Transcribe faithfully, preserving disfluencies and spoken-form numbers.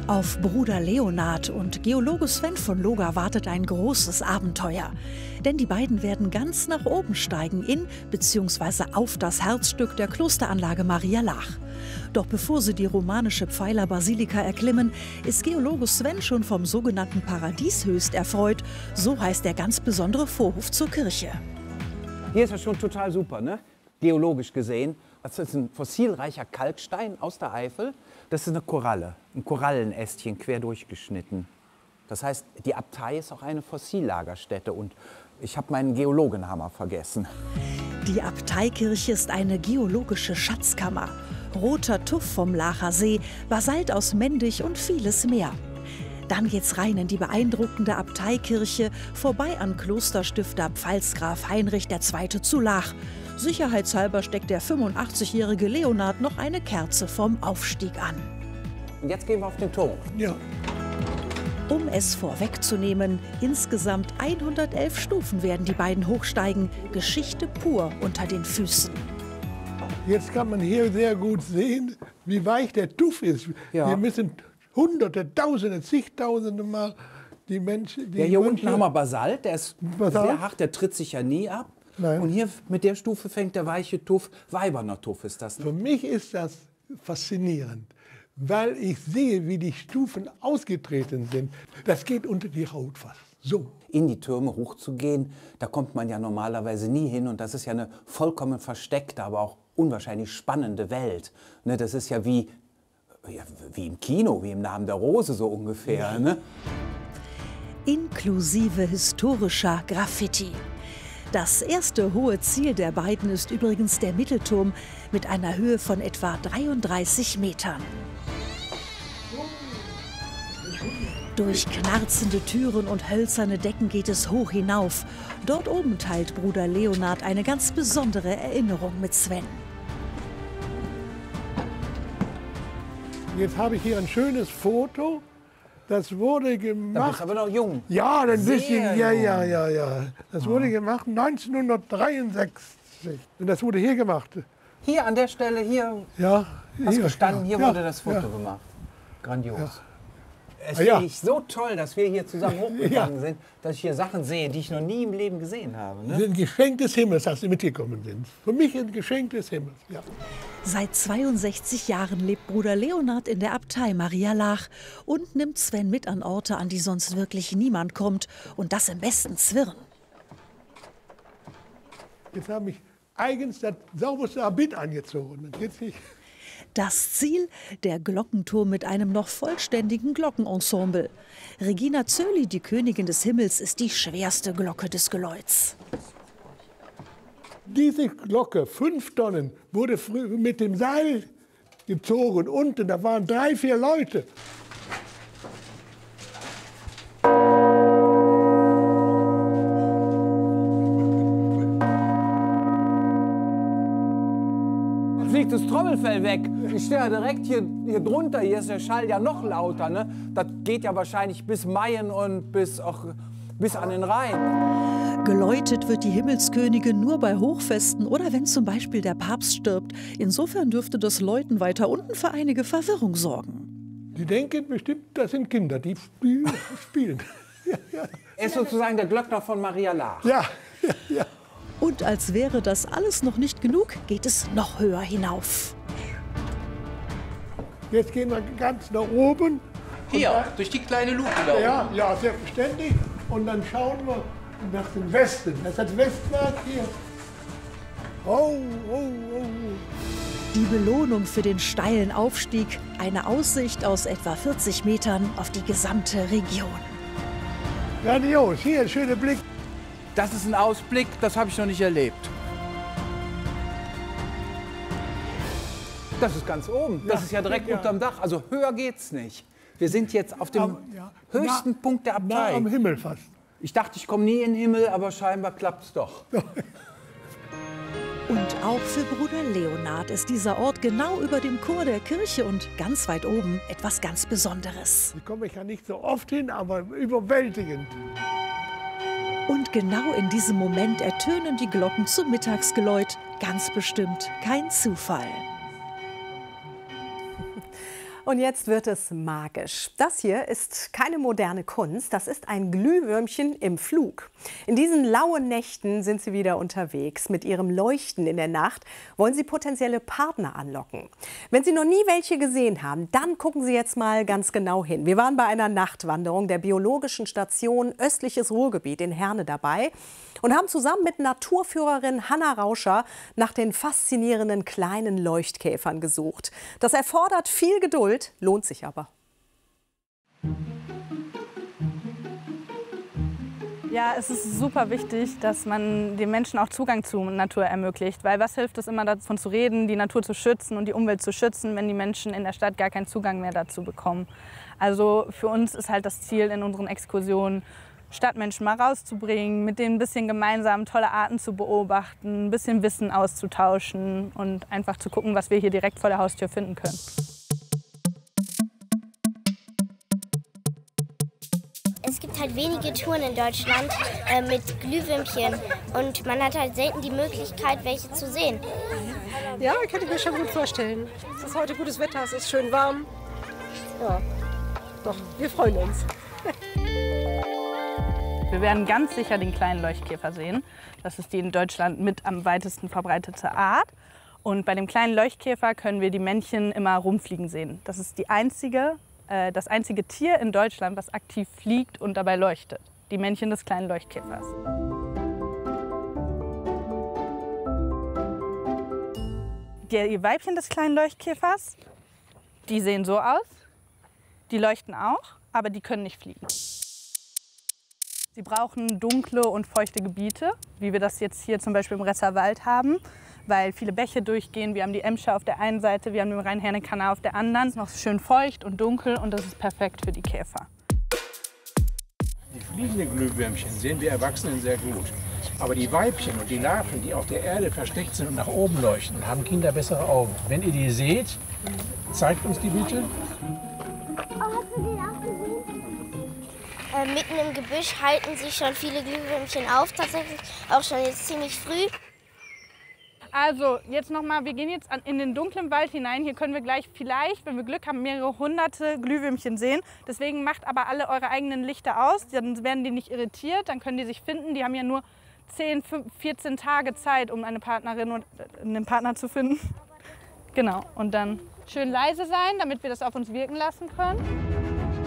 Auf Bruder Leonhard und Geologe Sven von Loga wartet ein großes Abenteuer. Denn die beiden werden ganz nach oben steigen in bzw. auf das Herzstück der Klosteranlage Maria Laach. Doch bevor sie die romanische Pfeilerbasilika erklimmen, ist Geologe Sven schon vom sogenannten Paradieshöchst erfreut. So heißt der ganz besondere Vorhof zur Kirche. Hier ist das schon total super, ne? Geologisch gesehen. Das ist ein fossilreicher Kalkstein aus der Eifel. Das ist eine Koralle, ein Korallenästchen quer durchgeschnitten. Das heißt, die Abtei ist auch eine Fossillagerstätte und ich habe meinen Geologenhammer vergessen. Die Abteikirche ist eine geologische Schatzkammer. Roter Tuff vom Laacher See, Basalt aus Mendig und vieles mehr. Dann geht's rein in die beeindruckende Abteikirche, vorbei an Klosterstifter Pfalzgraf Heinrich der Zweite zu Laach. Sicherheitshalber steckt der fünfundachtzigjährige Leonhard noch eine Kerze vom Aufstieg an. Und jetzt gehen wir auf den Turm. Ja. Um es vorwegzunehmen, insgesamt hundertelf Stufen werden die beiden hochsteigen. Geschichte pur unter den Füßen. Jetzt kann man hier sehr gut sehen, wie weich der Tuff ist. Ja. Wir müssen Hunderte, Tausende, zigtausende Mal die Menschen... Die Ja, hier Mönche, unten haben wir Basalt, der ist Basalt? sehr hart, der tritt sich ja nie ab. Nein. Und hier mit der Stufe fängt der weiche Tuff, Weiberner Tuff ist das. Für mich ist das faszinierend, weil ich sehe, wie die Stufen ausgetreten sind. Das geht unter die Haut fast. So. In die Türme hochzugehen, da kommt man ja normalerweise nie hin. Und das ist ja eine vollkommen versteckte, aber auch unwahrscheinlich spannende Welt. Ne, das ist ja wie, ja, wie im Kino, wie im Namen der Rose so ungefähr. Ne? Inklusive historischer Graffiti. Das erste hohe Ziel der beiden ist übrigens der Mittelturm mit einer Höhe von etwa dreiunddreißig Metern. Durch knarzende Türen und hölzerne Decken geht es hoch hinauf. Dort oben teilt Bruder Leonhard eine ganz besondere Erinnerung mit Sven. Jetzt habe ich hier ein schönes Foto. Das wurde gemacht. Da bist du aber noch jung. Ja, ein Sehr bisschen. Ja, jung. ja, ja, ja. Das wurde gemacht neunzehnhundertdreiundsechzig. Und das wurde hier gemacht. Hier an der Stelle, hier Ja. hast hier, gestanden, hier ja, wurde das Foto ja. gemacht. Grandios. Es Ah, ja. finde ich so toll, dass wir hier zusammen hochgegangen sind, dass ich hier Sachen sehe, die ich noch nie im Leben gesehen habe. Das Ne? ist ein Geschenk des Himmels, dass Sie mitgekommen sind. Für mich ein Geschenk des Himmels. Ja. Seit zweiundsechzig Jahren lebt Bruder Leonhard in der Abtei Maria Laach und nimmt Sven mit an Orte, an die sonst wirklich niemand kommt. Und das im besten Zwirn. Jetzt habe ich eigens das sauberste Habit angezogen. Jetzt nicht. Das Ziel, der Glockenturm mit einem noch vollständigen Glockenensemble. Regina Zöli, die Königin des Himmels, ist die schwerste Glocke des Geläuts. Diese Glocke, fünf Tonnen, wurde früh mit dem Seil gezogen. Unten, da waren drei, vier Leute. Fliegt das Trommelfell weg. Ich stehe ja direkt hier, hier drunter. Hier ist der Schall ja noch lauter. Ne? Das geht ja wahrscheinlich bis Mayen und bis, auch, bis an den Rhein. Geläutet wird die Himmelskönigin nur bei Hochfesten oder wenn zum Beispiel der Papst stirbt. Insofern dürfte das Läuten weiter unten für einige Verwirrung sorgen. Die denken bestimmt, das sind Kinder, die spielen. Ja, ja. Er ist sozusagen der Glöckner von Maria Laach. Ja, ja, ja. Und als wäre das alles noch nicht genug, geht es noch höher hinauf. Jetzt gehen wir ganz nach oben. Hier, durch die kleine Luke da oben. Ja, ja, selbstverständlich. Und dann schauen wir nach dem Westen. Das ist das Westwerk hier. Oh, oh, oh. Die Belohnung für den steilen Aufstieg, eine Aussicht aus etwa vierzig Metern auf die gesamte Region. Grandios, hier ein schöner Blick. Das ist ein Ausblick, das habe ich noch nicht erlebt. Das ist ganz oben. Das Ja, ist ja direkt ja. unterm Dach. Also höher geht's nicht. Wir sind jetzt auf dem Aber, ja, höchsten nah- Punkt der Nah Abtei. am Himmel fast. Ich dachte, ich komme nie in den Himmel, aber scheinbar klappt's doch. Und auch für Bruder Leonhard ist dieser Ort genau über dem Chor der Kirche und ganz weit oben etwas ganz Besonderes. Da komme ich ja nicht so oft hin, aber überwältigend. Und genau in diesem Moment ertönen die Glocken zum Mittagsgeläut. Ganz bestimmt kein Zufall. Und jetzt wird es magisch. Das hier ist keine moderne Kunst, das ist ein Glühwürmchen im Flug. In diesen lauen Nächten sind sie wieder unterwegs. Mit ihrem Leuchten in der Nacht wollen sie potenzielle Partner anlocken. Wenn Sie noch nie welche gesehen haben, dann gucken Sie jetzt mal ganz genau hin. Wir waren bei einer Nachtwanderung der Biologischen Station Östliches Ruhrgebiet in Herne dabei und haben zusammen mit Naturführerin Hanna Rauscher nach den faszinierenden kleinen Leuchtkäfern gesucht. Das erfordert viel Geduld, lohnt sich aber. Ja, es ist super wichtig, dass man den Menschen auch Zugang zur Natur ermöglicht. Weil was hilft es immer davon zu reden, die Natur zu schützen und die Umwelt zu schützen, wenn die Menschen in der Stadt gar keinen Zugang mehr dazu bekommen. Also für uns ist halt das Ziel in unseren Exkursionen, Stadtmenschen mal rauszubringen, mit denen ein bisschen gemeinsam tolle Arten zu beobachten, ein bisschen Wissen auszutauschen und einfach zu gucken, was wir hier direkt vor der Haustür finden können. Es gibt halt wenige Touren in Deutschland äh, mit Glühwürmchen und man hat halt selten die Möglichkeit, welche zu sehen. Ja, kann ich mir schon gut vorstellen. Es ist heute gutes Wetter, es ist schön warm. Ja, doch, wir freuen uns. Wir werden ganz sicher den kleinen Leuchtkäfer sehen. Das ist die in Deutschland mit am weitesten verbreitete Art. Und bei dem kleinen Leuchtkäfer können wir die Männchen immer rumfliegen sehen. Das ist die einzige, äh, das einzige Tier in Deutschland, was aktiv fliegt und dabei leuchtet. Die Männchen des kleinen Leuchtkäfers. Die Weibchen des kleinen Leuchtkäfers, die sehen so aus. Die leuchten auch, aber die können nicht fliegen. Sie brauchen dunkle und feuchte Gebiete, wie wir das jetzt hier zum Beispiel im Resserwald haben, weil viele Bäche durchgehen. Wir haben die Emscher auf der einen Seite, wir haben den Rhein-Herne-Kanal auf der anderen. Es ist noch schön feucht und dunkel und das ist perfekt für die Käfer. Die fliegenden Glühwürmchen sehen wir Erwachsenen sehr gut. Aber die Weibchen und die Larven, die auf der Erde versteckt sind und nach oben leuchten, haben Kinder bessere Augen. Wenn ihr die seht, zeigt uns die bitte. Äh, mitten im Gebüsch halten sich schon viele Glühwürmchen auf, tatsächlich auch schon jetzt ziemlich früh. Also jetzt nochmal, wir gehen jetzt an, in den dunklen Wald hinein. Hier können wir gleich vielleicht, wenn wir Glück haben, mehrere hunderte Glühwürmchen sehen. Deswegen macht aber alle eure eigenen Lichter aus, dann werden die nicht irritiert, dann können die sich finden. Die haben ja nur zehn, vierzehn Tage Zeit, um eine Partnerin und einen Partner zu finden. Genau, und dann schön leise sein, damit wir das auf uns wirken lassen können.